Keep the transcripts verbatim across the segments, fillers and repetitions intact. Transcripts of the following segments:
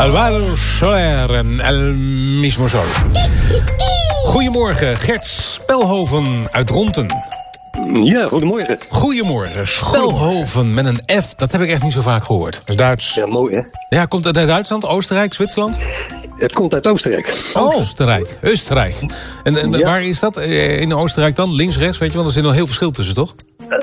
Alvaro Soler en El Mismo Sol. Goedemorgen, Gert Spelhoven uit Dronten. Ja, goedemorgen. Goedemorgen, Spelhoven met een F. Dat heb ik echt niet zo vaak gehoord. Dat is Duits. Ja, mooi hè? Ja, komt het uit Duitsland, Oostenrijk, Zwitserland? Het komt uit Oostenrijk. Oh. Oostenrijk, Oostenrijk. En, en ja. Waar is dat in Oostenrijk dan? Links, rechts, weet je? Want er zit nog heel veel verschil tussen, toch? Uh,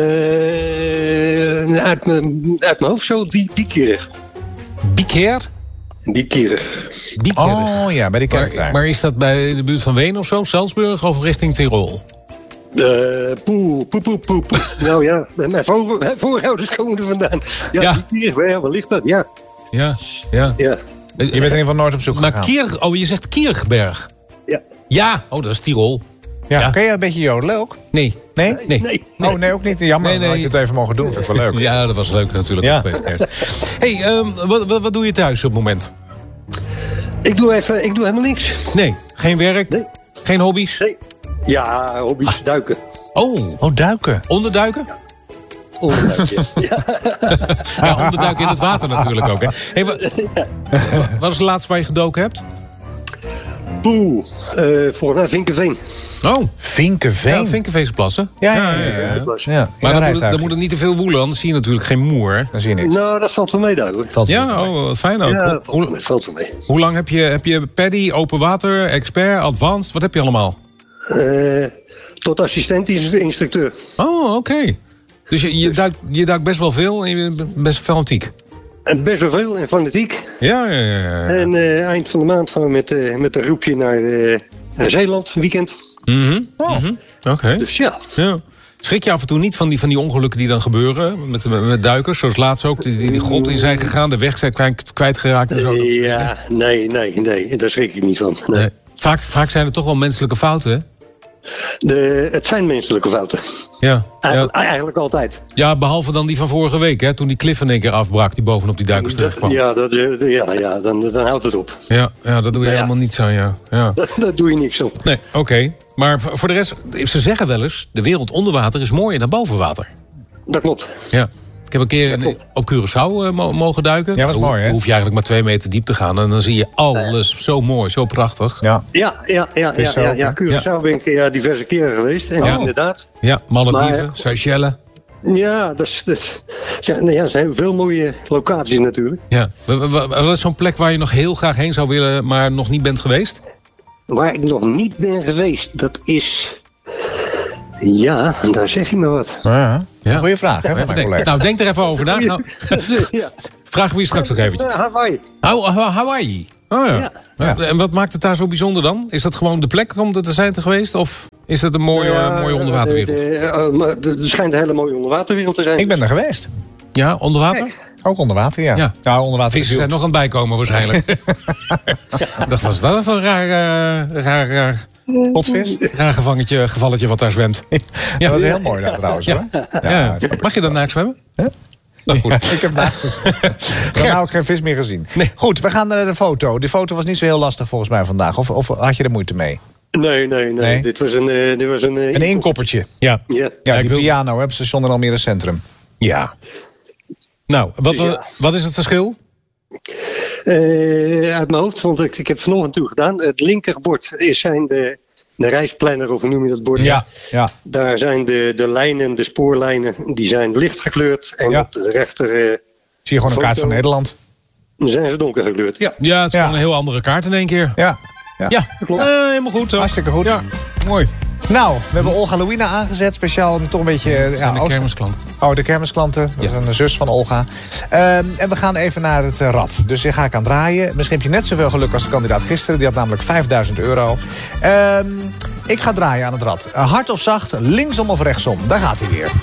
uit mijn hoofd zo, die, die keer. Bieker? Die keer. Oh ja, bij die kerk. Maar, maar is dat bij de buurt van Wenen of zo? Salzburg of richting Tirol? Uh, poe, poe, poe, poe, poe. Nou ja, mijn voor, voorouders komen er vandaan. Ja, ja. Die keer, ja, waar ligt dat? Ja. Ja, ja. ja. Je bent in ieder geval nooit op zoek maar gegaan. Kier, oh, je zegt Kierberg. Ja. Ja, oh, dat is Tirol. Ja. Ja. Kun je een beetje jodelen ook? Nee. Nee? Nee. nee. Oh, nee, ook niet. Jammer, nee, nee. Had je het even mogen doen. Vind ik wel leuk. Ja, dat was leuk natuurlijk. Ja. hey, um, wat, wat, wat doe je thuis op het moment? Ik doe, even, ik doe helemaal niks. Nee, geen werk? Nee. Geen hobby's? Nee. Ja, hobby's, ah. duiken. Oh. Oh, duiken. Onderduiken? Ja. Onderduiken, ja. Ja, onderduiken in het water natuurlijk ook, hè. Hey, wat, wat is de laatste waar je gedoken hebt? Poeh, uh, volgens mij Vinkenveen. Oh, Vinkenveen? Ja, Vinkenveensplassen. Ja, ja, ja. ja, ja. ja. ja. Maar dan moet, dan moet het niet te veel woelen, anders zie je natuurlijk geen moer. Dan zie je niks. Nou, dat valt van mee daar, hoor. Valt ja, oh, wat fijn ook. Ja, dat valt, Hoe, valt van mee. Hoe lang heb je, heb je paddy, open water, expert, advanced? Wat heb je allemaal? Uh, tot assistent-instructeur. Oh, oké. Okay. Dus je, je, duikt, je duikt best wel veel en je bent best fanatiek. En best wel veel en fanatiek. Ja, ja, ja. ja. En uh, eind van de maand gaan we met, uh, met een groepje naar, uh, naar Zeeland, weekend. Mm-hmm. Oh. Mm-hmm. Oké. Okay. Dus ja. ja. Schrik je af en toe niet van die, van die ongelukken die dan gebeuren met, met, met duikers? Zoals laatst ook, die, die, die grot in zijn gegaan, de weg zijn kwijt, kwijtgeraakt en zo. Dat ja, nee, nee, nee. Daar schrik ik niet van. Nee. Nee. Vaak, vaak zijn er toch wel menselijke fouten, hè? De, het zijn menselijke fouten. Ja, eigenlijk, ja. eigenlijk altijd. Ja, behalve dan die van vorige week, hè? Toen die klif in één keer afbrak, die bovenop die duikers terecht kwam. Ja, dat, ja, ja dan, dan houdt het op. Ja, ja dat doe je ja. helemaal niet zo, ja. ja. Dat, dat doe je niks zo. Nee, oké. Okay. Maar voor de rest, ze zeggen wel eens, de wereld onder water is mooier dan boven water. Dat klopt. Ja. Ik heb een keer in, op Curaçao uh, mogen duiken. Ja, was mooi, hè? Dan hoef je eigenlijk maar twee meter diep te gaan. En dan zie je alles ja. zo mooi, zo prachtig. Ja, ja, ja, ja, ja, ja, ja. Curaçao ja. ben ik ja, diverse keren geweest. En ja. inderdaad. Ja, Malediven, Seychelles. Ja, dat is, dat, is, ja, nee, ja, er zijn veel mooie locaties natuurlijk. Ja. Wat is zo'n plek waar je nog heel graag heen zou willen, maar nog niet bent geweest? Waar ik nog niet ben geweest, dat is... Ja, daar zeg je me wat. Ja, ja. Goeie vraag, hè? Ja, denk, nou, denk er even over na. Nou, ja. Vragen we je straks nog eventjes. Uh, Hawaii. Oh, Hawaii. Oh, ja. Ja. En wat maakt het daar zo bijzonder dan? Is dat gewoon de plek om er te zijn te geweest? Of is het een mooie, ja, mooie onderwaterwereld? Er uh, schijnt een hele mooie onderwaterwereld te zijn. Ik ben er geweest. Ja, onder water? Kijk. Ook onder water, ja. ja. ja onder water vissen zijn nog aan het bijkomen waarschijnlijk. Dat was dat even een raar... Uh, raar, raar potvis? Raar gevangetje, gevalletje wat daar zwemt. Ja, dat was heel mooi daar trouwens. Ja. Hoor. Ja. Ja. Mag je dan naakt zwemmen? Huh? Nou, goed. Ja, ik heb daar nou ook geen vis meer gezien. Nee. Goed, we gaan naar de foto. Die foto was niet zo heel lastig volgens mij vandaag. Of, of had je er moeite mee? Nee, nee, nee. nee? Dit was een... Uh, dit was een, uh, een inkoppertje. Ja. Ja, ja die wil... piano op station in Almere Centrum. Ja. Nou, wat, dus ja. wat is het verschil? Uh, uit mijn hoofd, want ik, ik heb vanochtend toe gedaan. Het linkerbord is zijn de, de reisplanner, of hoe noem je dat bord? Ja, ja. Daar zijn de, de lijnen, de spoorlijnen, die zijn licht gekleurd. En ja. op de rechter... Uh, zie je gewoon een kaart van Nederland? Dan zijn ze donker gekleurd, ja. Ja, het is ja. gewoon een heel andere kaart in één keer. Ja, ja. ja. klopt. Uh, helemaal goed. Hoor. Hartstikke goed. Ja. Mooi. Nou, we hebben Olga Louina aangezet. Speciaal toch een beetje... Ja, de kermisklanten. Oh, de kermisklanten. Dat ja. is een zus van Olga. Uh, en we gaan even naar het uh, rad. Dus hier ga ik aan draaien. Misschien heb je net zoveel geluk als de kandidaat gisteren. Die had namelijk vijfduizend euro. Uh, ik ga draaien aan het rad. Uh, hard of zacht, linksom of rechtsom. Daar gaat hij weer.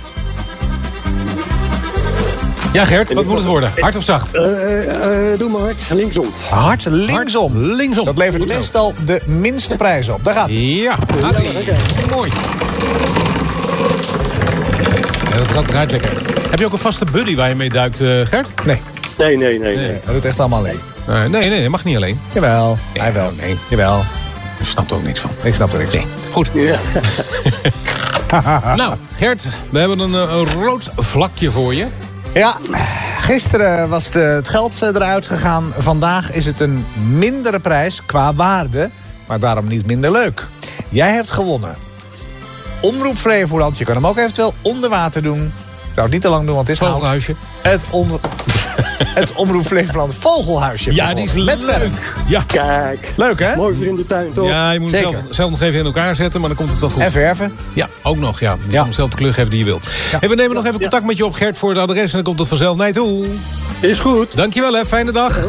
Ja, Gert, wat moet het worden? Hard of zacht? Uh, uh, doe maar hard, linksom. Hard, linksom. Hard, linksom. Dat levert meestal de minste prijs op. Daar gaat hij. Ja, gaat hij. Ja, mooi. Ja, dat gaat draait lekker. Heb je ook een vaste buddy waar je mee duikt, uh, Gert? Nee. Nee, nee, nee. nee. Hij doet het echt allemaal alleen. Uh, nee, nee, dat mag niet alleen. Jawel, nee, hij wel. Nee. Jawel. Ik snap er ook niks van. Ik snap er niks van. Nee. Goed. Ja. Nou, Gert, we hebben een, een rood vlakje voor je. Ja, gisteren was de, het geld eruit gegaan. Vandaag is het een mindere prijs qua waarde, maar daarom niet minder leuk. Jij hebt gewonnen. Omroep Flevoland, je kan hem ook eventueel onder water doen. Ik zou het niet te lang doen, want het is koud. Vogelhuisje. Het, onder... het Omroep Flevoland Vogelhuisje. Ja, die is met leuk. verf. Ja. Kijk. Leuk, hè? Mooi voor in de tuin, toch? Ja, je moet het zelf, zelf nog even in elkaar zetten, maar dan komt het wel goed. En verven. Ja, ook nog, ja. Je Ja. moet zelf de kleur geven die je wilt. Ja. Hey, we nemen nog even contact met je op, Gert, voor het adres. En dan komt het vanzelf naar je toe. Is goed. Dankjewel, hè. Fijne dag.